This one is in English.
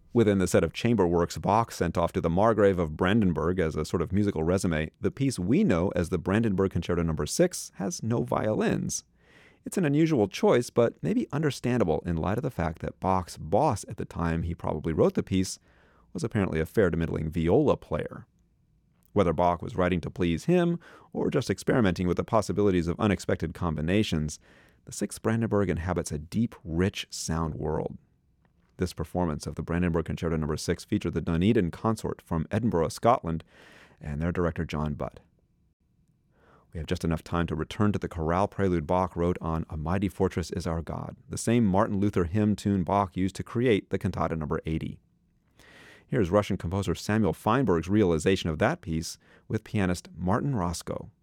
Within the set of chamber works Bach sent off to the Margrave of Brandenburg as a sort of musical resume, the piece we know as the Brandenburg Concerto No. 6 has no violins. It's an unusual choice, but maybe understandable in light of the fact that Bach's boss at the time he probably wrote the piece was apparently a fair to middling viola player. Whether Bach was writing to please him or just experimenting with the possibilities of unexpected combinations, the Sixth Brandenburg inhabits a deep, rich sound world. This performance of the Brandenburg Concerto No. 6 featured the Dunedin Consort from Edinburgh, Scotland, and their director John Butt. We have just enough time to return to the chorale prelude Bach wrote on A Mighty Fortress Is Our God, the same Martin Luther hymn tune Bach used to create the Cantata No. 80. Here's Russian composer Samuel Feinberg's realization of that piece with pianist Martin Roscoe.